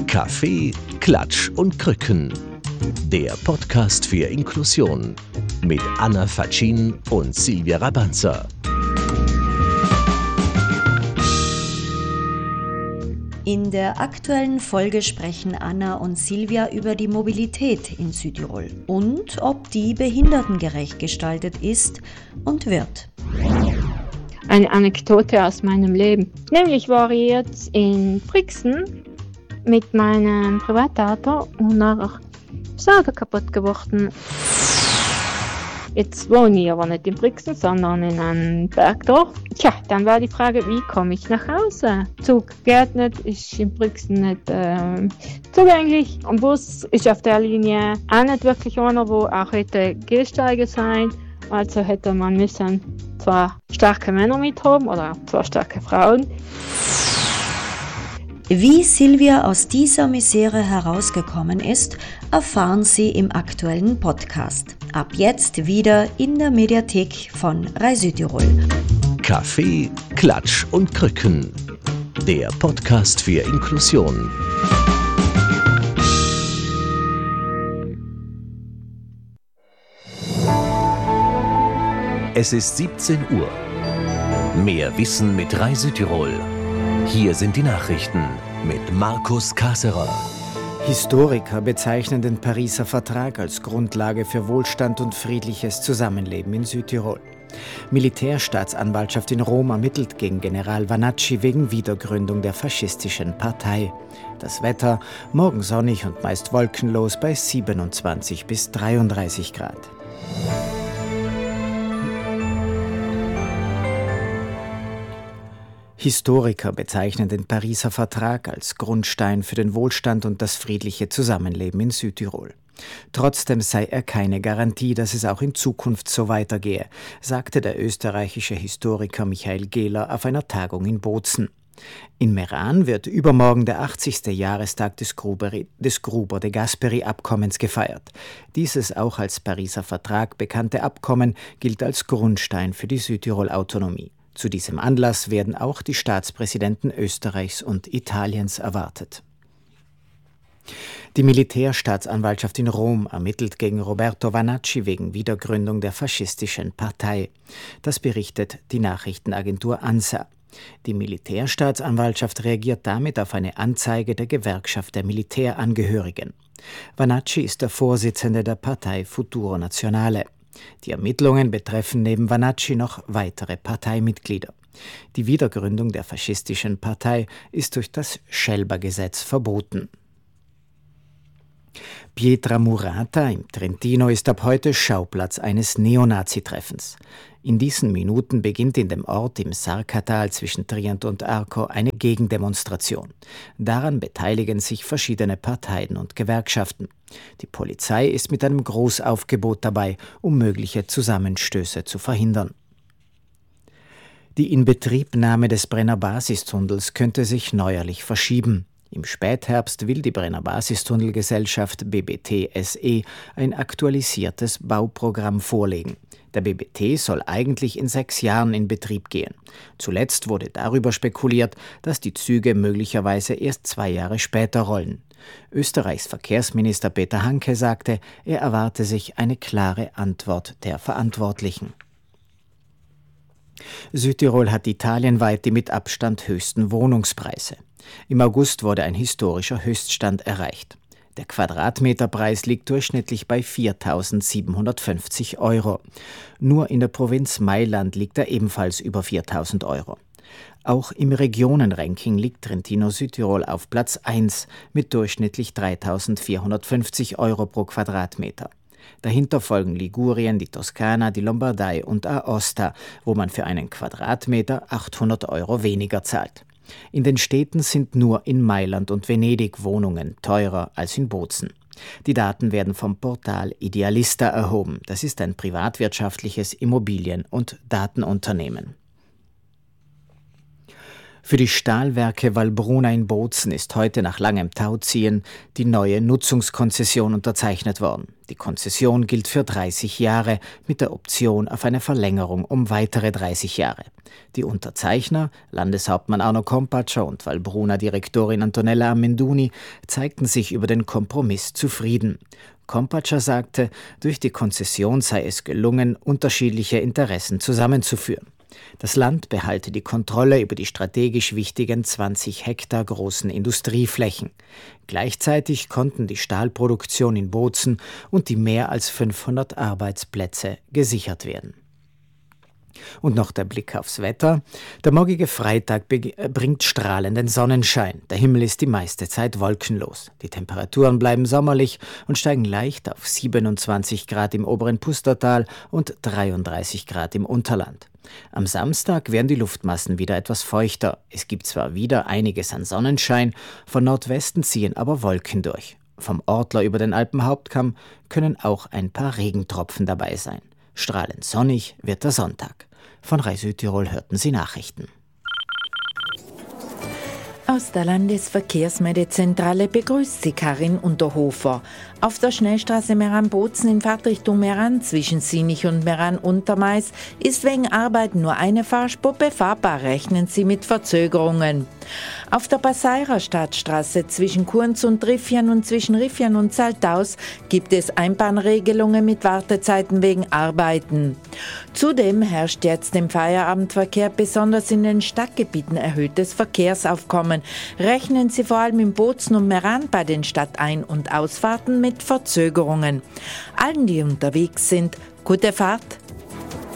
Kaffee, Klatsch und Krücken. Der Podcast für Inklusion mit Anna Faccin und Silvia Rabanza. In der aktuellen Folge sprechen Anna und Silvia über die Mobilität in Südtirol und ob die behindertengerecht gestaltet ist und wird. Eine Anekdote aus meinem Leben. Nämlich war ich jetzt in Brixen mit meinem Privatauto und nachher ist das Auto kaputt geworden. Jetzt wohne ich aber nicht in Brixen, sondern in einem Bergdorf. Tja, dann war die Frage, wie komme ich nach Hause? Zug geht nicht, ist in Brixen nicht zugänglich. Ein Bus ist auf der Linie auch nicht wirklich einer, wo auch hätte Gehsteige sein. Also hätte man müssen zwar starke Männer mit haben oder zwar starke Frauen. Wie Silvia aus dieser Misere herausgekommen ist, erfahren Sie im aktuellen Podcast. Ab jetzt wieder in der Mediathek von Rai Südtirol. Kaffee, Klatsch und Krücken. Der Podcast für Inklusion. Es ist 17 Uhr. Mehr Wissen mit Rai Südtirol. Hier sind die Nachrichten mit Markus Kasserer. Historiker bezeichnen den Pariser Vertrag als Grundlage für Wohlstand und friedliches Zusammenleben in Südtirol. Militärstaatsanwaltschaft in Rom ermittelt gegen General Vanacci wegen Wiedergründung der faschistischen Partei. Das Wetter, morgen sonnig und meist wolkenlos bei 27 bis 33 Grad. Historiker bezeichnen den Pariser Vertrag als Grundstein für den Wohlstand und das friedliche Zusammenleben in Südtirol. Trotzdem sei er keine Garantie, dass es auch in Zukunft so weitergehe, sagte der österreichische Historiker Michael Gehler auf einer Tagung in Bozen. In Meran wird übermorgen der 80. Jahrestag des Gruber de Gasperi-Abkommens gefeiert. Dieses auch als Pariser Vertrag bekannte Abkommen gilt als Grundstein für die Südtirol-Autonomie. Zu diesem Anlass werden auch die Staatspräsidenten Österreichs und Italiens erwartet. Die Militärstaatsanwaltschaft in Rom ermittelt gegen Roberto Vanacci wegen Wiedergründung der faschistischen Partei. Das berichtet die Nachrichtenagentur ANSA. Die Militärstaatsanwaltschaft reagiert damit auf eine Anzeige der Gewerkschaft der Militärangehörigen. Vanacci ist der Vorsitzende der Partei Futuro Nazionale. Die Ermittlungen betreffen neben Vanacci noch weitere Parteimitglieder. Die Wiedergründung der faschistischen Partei ist durch das Scelba-Gesetz verboten. Pietramarota im Trentino ist ab heute Schauplatz eines Neonazi-Treffens. In diesen Minuten beginnt in dem Ort im Sarkatal zwischen Trient und Arco eine Gegendemonstration. Daran beteiligen sich verschiedene Parteien und Gewerkschaften. Die Polizei ist mit einem Großaufgebot dabei, um mögliche Zusammenstöße zu verhindern. Die Inbetriebnahme des Brenner-Basistunnels könnte sich neuerlich verschieben. Im Spätherbst will die Brenner-Basistunnelgesellschaft BBT SE ein aktualisiertes Bauprogramm vorlegen. Der BBT soll eigentlich in 6 Jahren in Betrieb gehen. Zuletzt wurde darüber spekuliert, dass die Züge möglicherweise erst 2 Jahre später rollen. Österreichs Verkehrsminister Peter Hanke sagte, er erwarte sich eine klare Antwort der Verantwortlichen. Südtirol hat italienweit die mit Abstand höchsten Wohnungspreise. Im August wurde ein historischer Höchststand erreicht. Der Quadratmeterpreis liegt durchschnittlich bei 4.750 €. Nur in der Provinz Mailand liegt er ebenfalls über 4.000 €. Auch im Regionenranking liegt Trentino Südtirol auf Platz 1 mit durchschnittlich 3.450 € pro Quadratmeter. Dahinter folgen Ligurien, die Toskana, die Lombardei und Aosta, wo man für einen Quadratmeter 800 € weniger zahlt. In den Städten sind nur in Mailand und Venedig Wohnungen teurer als in Bozen. Die Daten werden vom Portal Idealista erhoben. Das ist ein privatwirtschaftliches Immobilien- und Datenunternehmen. Für die Stahlwerke Valbruna in Bozen ist heute nach langem Tauziehen die neue Nutzungskonzession unterzeichnet worden. Die Konzession gilt für 30 Jahre mit der Option auf eine Verlängerung um weitere 30 Jahre. Die Unterzeichner, Landeshauptmann Arno Kompatscher und Valbruna-Direktorin Antonella Amenduni, zeigten sich über den Kompromiss zufrieden. Kompatscher sagte, durch die Konzession sei es gelungen, unterschiedliche Interessen zusammenzuführen. Das Land behalte die Kontrolle über die strategisch wichtigen 20 Hektar großen Industrieflächen. Gleichzeitig konnten die Stahlproduktion in Bozen und die mehr als 500 Arbeitsplätze gesichert werden. Und noch der Blick aufs Wetter. Der morgige Freitag bringt strahlenden Sonnenschein. Der Himmel ist die meiste Zeit wolkenlos. Die Temperaturen bleiben sommerlich und steigen leicht auf 27 Grad im oberen Pustertal und 33 Grad im Unterland. Am Samstag werden die Luftmassen wieder etwas feuchter. Es gibt zwar wieder einiges an Sonnenschein, von Nordwesten ziehen aber Wolken durch. Vom Ortler über den Alpenhauptkamm können auch ein paar Regentropfen dabei sein. Strahlend sonnig wird der Sonntag. Von Rai Südtirol hörten Sie Nachrichten. Aus der Landesverkehrsmeldezentrale begrüßt Sie Karin Unterhofer. Auf der Schnellstraße Meran-Bozen in Fahrtrichtung Meran zwischen Sinich und Meran-Untermais ist wegen Arbeit nur eine Fahrspur befahrbar, rechnen Sie mit Verzögerungen. Auf der Passaira Stadtstraße zwischen Kurns und Riffian und zwischen Riffian und Saltaus gibt es Einbahnregelungen mit Wartezeiten wegen Arbeiten. Zudem herrscht jetzt im Feierabendverkehr besonders in den Stadtgebieten erhöhtes Verkehrsaufkommen. Rechnen Sie vor allem in Bozen und Meran bei den Stadtein- und Ausfahrten mit Verzögerungen. Allen, die unterwegs sind, gute Fahrt.